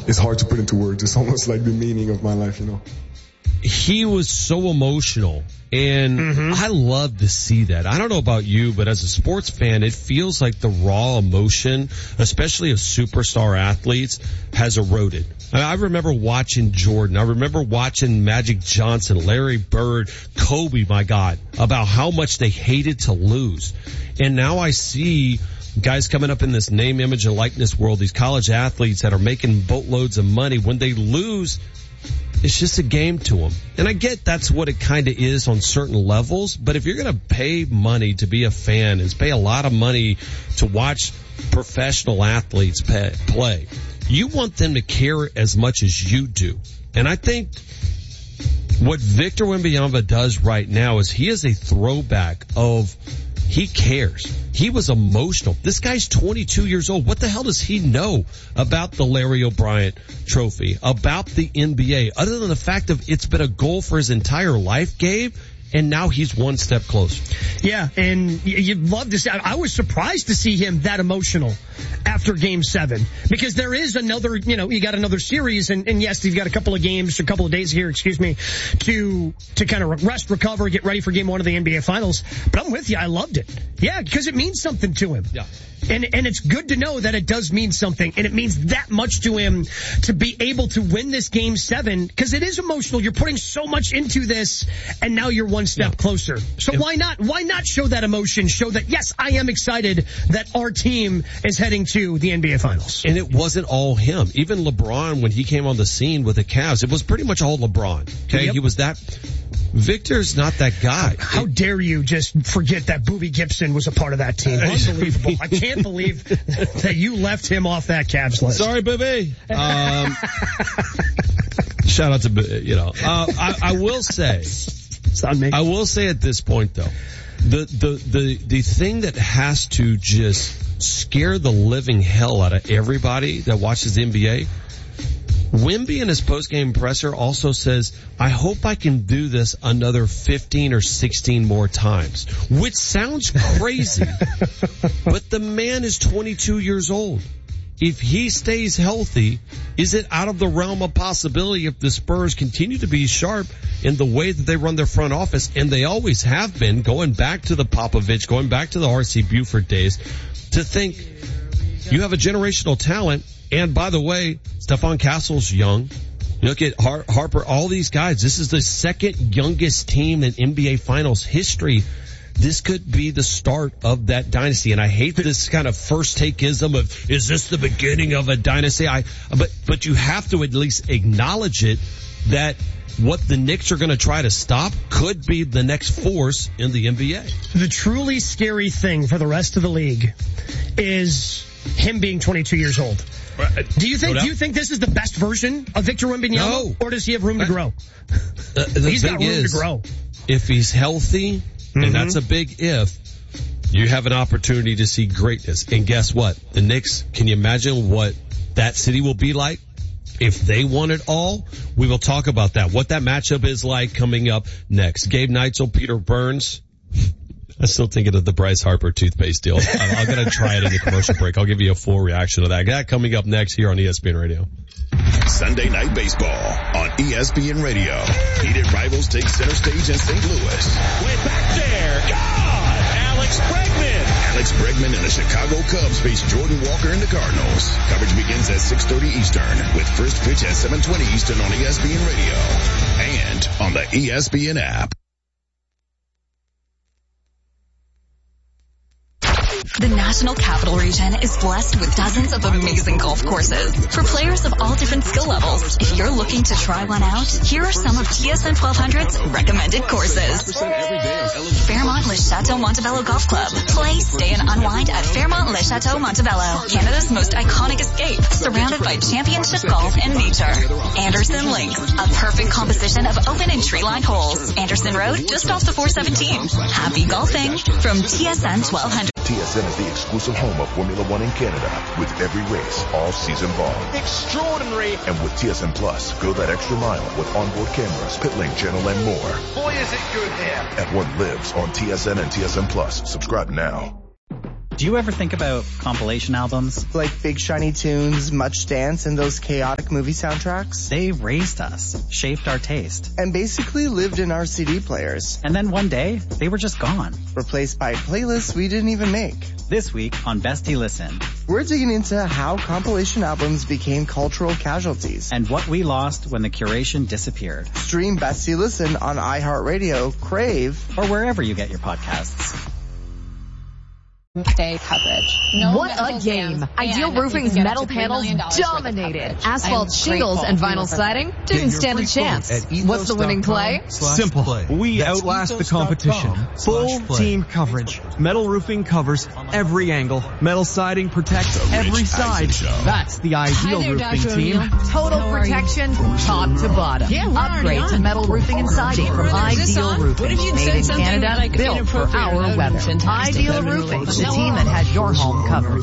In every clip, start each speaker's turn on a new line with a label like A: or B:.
A: it's hard to put into words. It's almost like the meaning of my life, you know.
B: He was so emotional, and I love to see that. I don't know about you, but as a sports fan, it feels like the raw emotion, especially of superstar athletes, has eroded. I remember watching Jordan. I remember watching Magic Johnson, Larry Bird, Kobe, my God, about how much they hated to lose. And now I see guys coming up in this name, image, and likeness world, these college athletes that are making boatloads of money. When they lose, it's just a game to them. And I get that's what it kind of is on certain levels, but if you're going to pay money to be a fan and pay a lot of money to watch professional athletes play, you want them to care as much as you do. And I think what Victor Wembanyama does right now is he is a throwback of he cares. He was emotional. This guy's 22 years old. What the hell does he know about the Larry O'Brien trophy, about the NBA, other than the fact of it's been a goal for his entire life, Gabe? And now he's one step closer.
C: Yeah, and you'd love to see. I was surprised to see him that emotional after Game 7, because there is another, you got another series, and yes, you've got a couple of days here, to kind of rest, recover, get ready for Game 1 of the NBA Finals. But I'm with you. I loved it. Yeah, because it means something to him.
B: Yeah.
C: And it's good to know that it does mean something, and it means that much to him to be able to win this Game 7, because it is emotional. You're putting so much into this, and now you're one step closer. So why not show that emotion, show that, yes, I am excited that our team is heading to the NBA Finals.
B: And it wasn't all him. Even LeBron, when he came on the scene with the Cavs, it was pretty much all LeBron. Okay,
C: Yep.
B: He was that. Victor's not that guy.
C: How dare you just forget that Boobie Gibson was a part of that team? Unbelievable. I can't believe that you left him off that Cavs list.
B: Sorry, Boobie. Shout out to, I will say,
C: It's on me.
B: I will say at this point though, the thing that has to just scare the living hell out of everybody that watches the NBA, Wemby in his post-game presser also says, I hope I can do this another 15 or 16 more times, which sounds crazy, but the man is 22 years old. If he stays healthy, is it out of the realm of possibility if the Spurs continue to be sharp in the way that they run their front office, and they always have been, going back to the Popovich, going back to the R.C. Buford days, to think you have a generational talent. And by the way, Stephon Castle's young. You look at Harper, all these guys. This is the second youngest team in NBA Finals history. This could be the start of that dynasty. And I hate this kind of first takeism of, is this the beginning of a dynasty? But you have to at least acknowledge it, that what the Knicks are going to try to stop could be the next force in the NBA.
C: The truly scary thing for the rest of the league is him being 22 years old. Do you think this is the best version of Victor Wembanyama?
B: No.
C: Or does he have room to grow? He's got room to grow.
B: If he's healthy, and that's a big if, you have an opportunity to see greatness. And guess what? The Knicks, can you imagine what that city will be like if they won it all? We will talk about that, what that matchup is like coming up next. Gabe Neitzel, Peter Burns. I'm still thinking of the Bryce Harper toothpaste deal. I'm going to try it in the commercial break. I'll give you a full reaction to that. That coming up next here on ESPN Radio.
D: Sunday Night Baseball on ESPN Radio. Heated rivals take center stage in St. Louis.
E: Way back there. God! Alex Bregman.
D: Alex Bregman and the Chicago Cubs face Jordan Walker and the Cardinals. Coverage begins at 6:30 Eastern with first pitch at 7:20 Eastern on ESPN Radio and on the ESPN app.
F: The National Capital Region is blessed with dozens of amazing golf courses for players of all different skill levels. If you're looking to try one out, here are some of TSN 1200's recommended courses. Fairmont Le Chateau Montebello Golf Club. Play, stay, and unwind at Fairmont Le Chateau Montebello, Canada's most iconic escape, surrounded by championship golf and nature. Anderson Links, a perfect composition of open and tree-lined holes. Anderson Road, just off the 417. Happy golfing from TSN 1200.
G: TSN is the exclusive home of Formula One in Canada, with every race all season long.
E: Extraordinary.
G: And with TSN Plus, go that extra mile with onboard cameras, pit lane channel, and more.
E: Boy, is it good there.
G: F1 lives on TSN and TSN Plus. Subscribe now.
H: Do you ever think about compilation albums?
I: Like Big Shiny Tunes, Much Dance, and those chaotic movie soundtracks?
H: They raised us, shaped our taste.
I: And basically lived in our CD players.
H: And then one day, they were just gone.
I: Replaced by playlists we didn't even make.
H: This week on Bestie Listen,
I: we're digging into how compilation albums became cultural casualties.
H: And what we lost when the curation disappeared.
I: Stream Bestie Listen on iHeartRadio, Crave,
H: or wherever you get your podcasts.
J: Day coverage. What a game. Ideal Roofing's metal panels dominated. Asphalt shingles and vinyl siding didn't stand a chance. What's the winning play?
K: Simple. We outlast the competition. Full team coverage. Metal roofing covers every angle. Metal siding protects every side. That's the ideal roofing team.
J: Total protection, top to bottom. Upgrade to metal roofing and siding from Ideal Roofing. Made in Canada, built for our weather. Ideal Roofing. The team that has your home covered.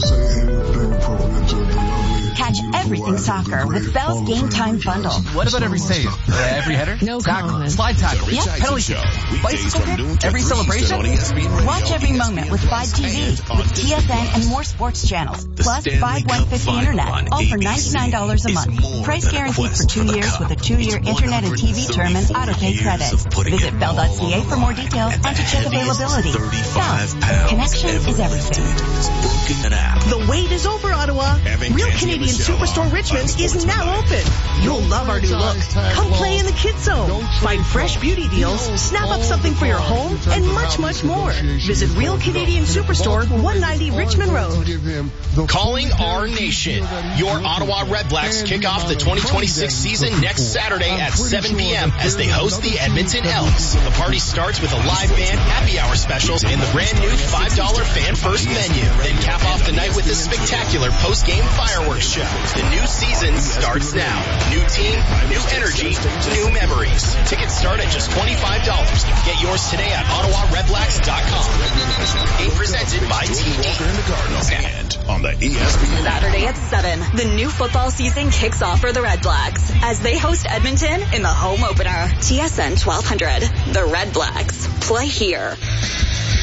L: Catch everything soccer with Bell's Game Time Bundle.
M: What about every save? Every header?
J: No
M: tackle, slide tackle, penalty kick, bicycle kick, every celebration?
L: Watch every moment with 5 TV, with TSN and more sports channels, plus 5150 internet, all for $99 a month. Price guaranteed for 2 years with a 2-year internet and TV term and auto-pay credit. Visit bell.ca for more details and to check availability. Bell, connection is everything.
N: The wait is over, Ottawa. Real Canadian Superstore Richmond is now open. You'll love our new look. Come play in the Kids Zone. Find fresh beauty deals, snap up something for your home, and much, much more. Visit Real Canadian Superstore, 190 Richmond Road.
O: Calling our nation. Your Ottawa Redblacks kick off the 2026 season next Saturday at 7 p.m. as they host the Edmonton Elks. The party starts with a live band, happy hour specials, and the brand new $5 fan first menu. Then cap off the night with a spectacular post-game fireworks show. The new season starts now. New team, new energy, new memories. Tickets start at just $25. Get yours today at OttawaRedblacks.com. Game presented by TD.
D: And on the ESPN
F: Saturday at 7, the new football season kicks off for the Red Blacks as they host Edmonton in the home opener. TSN 1200. The Red Blacks play here.